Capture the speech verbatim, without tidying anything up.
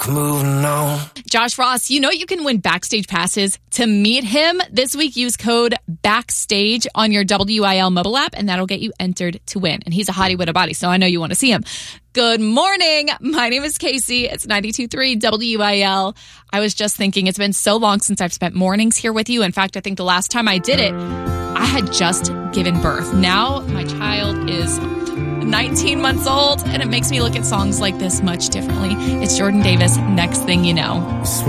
moving on. Josh Ross, you know you can win backstage passes to meet him. This week, use code BACKSTAGE on your W I L mobile app, and that'll get you entered to win. And he's a hottie with a body, so I know you want to see him. Good morning. My name is Casey. It's ninety-two point three W I L. I was just thinking, it's been so long since I've spent mornings here with you. In fact, I think the last time I did it, I had just given birth. Now my child is nineteen months old, and it makes me look at songs like this much differently. It's Jordan Davis, Next Thing You Know.